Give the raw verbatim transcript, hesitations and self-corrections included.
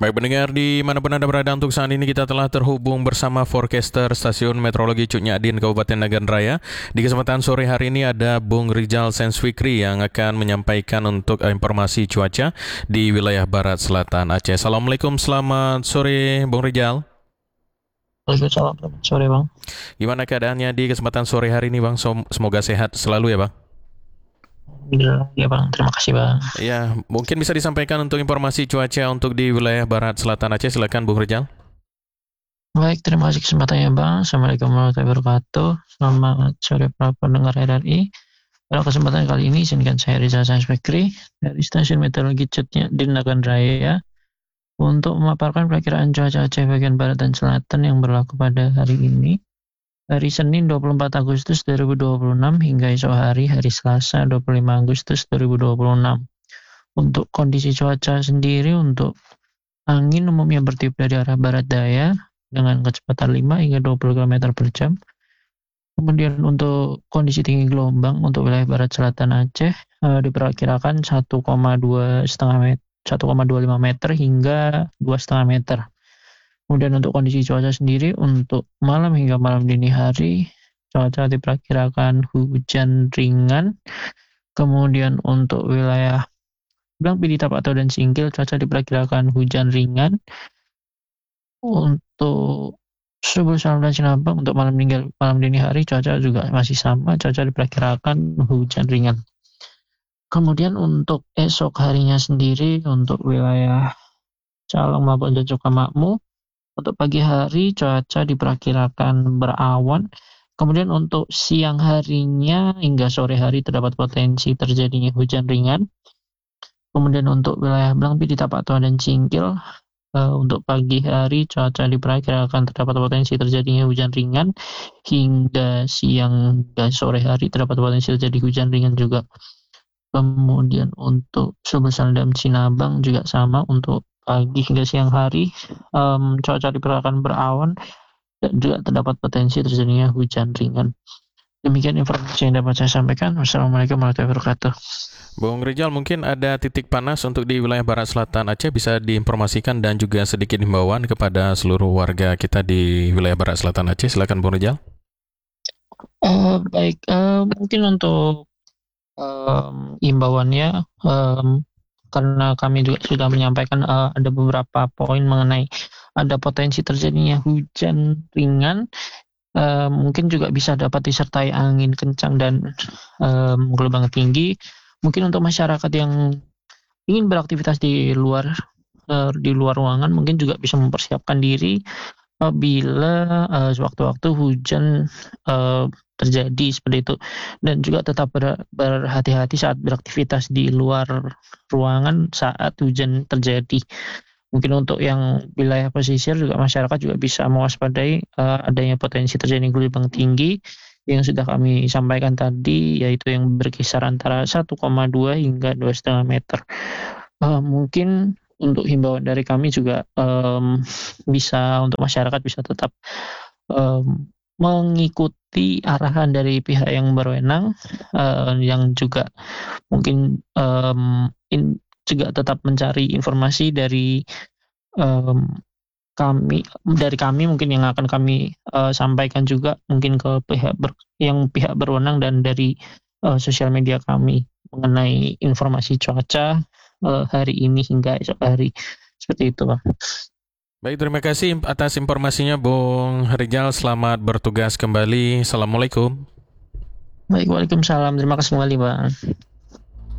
Baik pendengar dimanapun Anda berada, untuk saat ini kita telah terhubung bersama forecaster Stasiun Meteorologi Cuk Nyadin Kabupaten Nagan Raya. Di kesempatan sore hari ini ada Bung Rijal Sensfikri yang akan menyampaikan untuk informasi cuaca di wilayah Barat Selatan Aceh. Assalamualaikum, selamat sore Bung Rijal. Waalaikumsalam, selamat sore Bang. Gimana keadaannya di kesempatan sore hari ini Bang? Som- Semoga sehat selalu ya Bang. Alhamdulillah, ya Bang, terima kasih Bang. Ya, mungkin bisa disampaikan untuk informasi cuaca untuk di wilayah Barat Selatan Aceh. Silakan Bung Rijal. Baik, terima kasih kesempatannya Bang. Assalamualaikum warahmatullahi wabarakatuh. Selamat sore para pendengar R R I. Pada kesempatan kali ini, izinkan saya Rizal Sensfikri dari Stasiun Meteorologi Cutnya di Nagan Raya untuk memaparkan perakiraan cuaca Aceh bagian Barat dan Selatan yang berlaku pada hari ini. Hari Senin dua puluh empat Agustus dua ribu dua puluh enam hingga esok hari, hari Selasa dua puluh lima Agustus dua ribu dua puluh enam. Untuk kondisi cuaca sendiri, untuk angin umumnya bertiup dari arah barat daya dengan kecepatan lima hingga dua puluh kilometer per jam. Kemudian untuk kondisi tinggi gelombang untuk wilayah barat selatan Aceh eh, diperkirakan satu koma dua meter, satu koma dua lima meter hingga dua koma lima meter. Kemudian untuk kondisi cuaca sendiri, untuk malam hingga malam dini hari, cuaca diperkirakan hujan ringan. Kemudian untuk wilayah Blang, Pidi, Tapatau, dan Singkil, cuaca diperkirakan hujan ringan. Untuk Subul Salam dan Sinabang, untuk malam hingga malam dini hari, cuaca juga masih sama, cuaca diperkirakan hujan ringan. Kemudian untuk esok harinya sendiri, untuk wilayah Calang maupun Jajoka Makmur, untuk pagi hari cuaca diperkirakan berawan. Kemudian untuk siang harinya hingga sore hari terdapat potensi terjadinya hujan ringan. Kemudian untuk wilayah Blang, Pidi, Tapatau, dan Cingkil, uh, untuk pagi hari cuaca diperkirakan terdapat potensi terjadinya hujan ringan. Hingga siang dan sore hari terdapat potensi terjadi hujan ringan juga. Kemudian untuk Subul Salam dan Sinabang juga sama, untuk pagi hingga siang hari um, cuaca diperkirakan berawan dan juga terdapat potensi terjadinya hujan ringan. Demikian informasi yang dapat saya sampaikan. Wassalamualaikum warahmatullahi wabarakatuh. Bung Rijal, mungkin ada titik panas untuk di wilayah Barat Selatan Aceh, bisa diinformasikan dan juga sedikit himbauan kepada seluruh warga kita di wilayah Barat Selatan Aceh. Silakan Bung Rijal. Uh, baik, uh, mungkin untuk um, imbauannya, um, karena kami juga sudah menyampaikan uh, ada beberapa poin mengenai ada potensi terjadinya hujan ringan, uh, mungkin juga bisa dapat disertai angin kencang dan um, gelombang tinggi. Mungkin untuk masyarakat yang ingin beraktivitas di luar uh, di luar ruangan, mungkin juga bisa mempersiapkan diri apabila uh, sewaktu-waktu hujan uh, terjadi seperti itu, dan juga tetap ber- berhati-hati saat beraktivitas di luar ruangan saat hujan terjadi. Mungkin untuk yang wilayah pesisir juga, masyarakat juga bisa mewaspadai uh, adanya potensi terjadi gelombang tinggi yang sudah kami sampaikan tadi, yaitu yang berkisar antara satu koma dua hingga dua koma lima meter. Uh, mungkin untuk himbauan dari kami juga, um, bisa untuk masyarakat bisa tetap um, mengikuti arahan dari pihak yang berwenang, uh, yang juga mungkin um, in, juga tetap mencari informasi dari um, kami dari kami mungkin yang akan kami uh, sampaikan juga mungkin ke pihak ber, yang pihak berwenang dan dari uh, sosial media kami mengenai informasi cuaca uh, hari ini hingga esok hari, seperti itu Bang. Baik, terima kasih atas informasinya Bung Rijal. Selamat bertugas kembali. Assalamualaikum. Baik, waalaikumsalam. Terima kasih kembali Bang.